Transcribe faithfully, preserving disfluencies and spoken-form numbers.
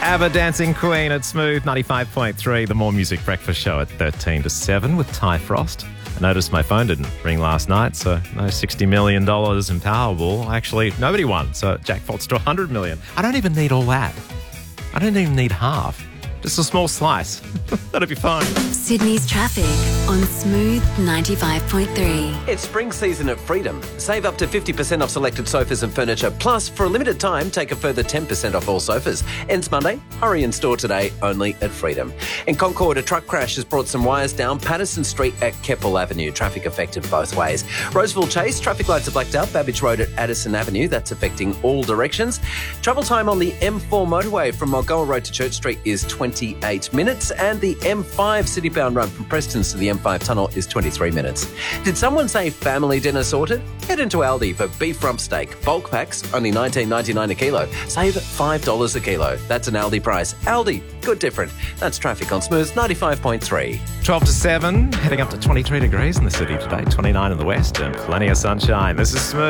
ABBA Dancing Queen at Smooth ninety-five point three, the More Music Breakfast Show at thirteen to seven with Ty Frost. I noticed my phone didn't ring last night, so no sixty million dollars in Powerball. Actually, nobody won, so jackpot's to one hundred million dollars. I don't even need all that. I don't even need half. Just a small slice. That'll be fine. Sydney's traffic on Smooth ninety-five point three. It's spring season at Freedom. Save up to fifty percent off selected sofas and furniture. Plus, for a limited time, take a further ten percent off all sofas. Ends Monday. Hurry in store today, only at Freedom. In Concord, a truck crash has brought some wires down Patterson Street at Keppel Avenue. Traffic affected both ways. Roseville Chase, traffic lights are blacked out. Babbage Road at Addison Avenue. That's affecting all directions. Travel time on the M four motorway from Mulgoa Road to Church Street is twenty-eight minutes. And the M five citybound run from Prestons to the M five tunnel is twenty-three minutes. Did someone say family dinner sorted? Head into Aldi for beef rump steak. Bulk packs, only nineteen ninety-nine a kilo. Save five dollars a kilo. That's an Aldi price. Aldi, good different. That's traffic on Smooth ninety-five point three. twelve to seven, heading up to twenty-three degrees in the city today, twenty-nine in the west, and plenty of sunshine. This is Smooth.